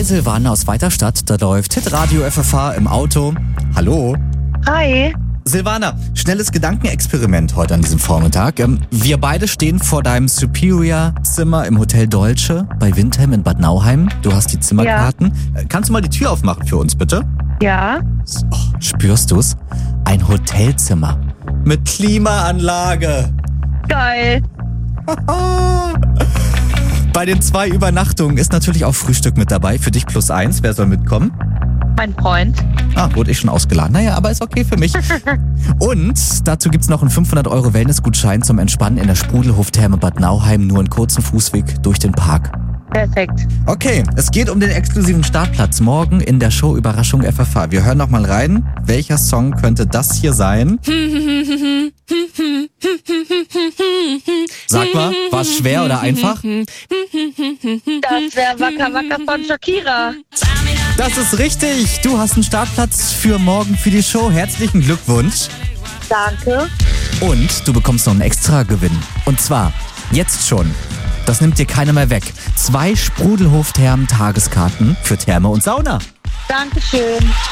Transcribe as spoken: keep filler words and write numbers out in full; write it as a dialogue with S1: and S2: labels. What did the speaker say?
S1: Silvana aus Weiterstadt. Da läuft Hitradio F F H im Auto. Hallo.
S2: Hi.
S1: Silvana, schnelles Gedankenexperiment heute an diesem Vormittag. Ähm, Wir beide stehen vor deinem Superior-Zimmer im Hotel Dolce bei Windham in Bad Nauheim. Du hast die Zimmerkarten. Äh, Kannst du mal die Tür aufmachen für uns, bitte?
S2: Ja.
S1: Oh, spürst du's? Ein Hotelzimmer mit Klimaanlage.
S2: Geil.
S1: Bei den zwei Übernachtungen ist natürlich auch Frühstück mit dabei. Für dich plus eins. Wer soll mitkommen?
S2: Mein Freund.
S1: Ah, wurde ich schon ausgeladen. Naja, aber ist okay für mich. Und dazu gibt's noch einen fünfhundert Euro Wellnessgutschein zum Entspannen in der Sprudelhof-Therme Bad Nauheim. Nur einen kurzen Fußweg durch den Park.
S2: Perfekt.
S1: Okay, es geht um den exklusiven Startplatz morgen in der Show Überraschung F F H. Wir hören noch mal rein. Welcher Song könnte das hier sein? Sag mal, war es schwer oder einfach?
S2: Das wäre Waka Waka von Shakira.
S1: Das ist richtig. Du hast einen Startplatz für morgen für die Show. Herzlichen Glückwunsch.
S2: Danke.
S1: Und du bekommst noch einen extra Gewinn. Und zwar jetzt schon. Das nimmt dir keiner mehr weg. Zwei Sprudelhof-Thermen-Tageskarten für Therme und Sauna.
S2: Dankeschön.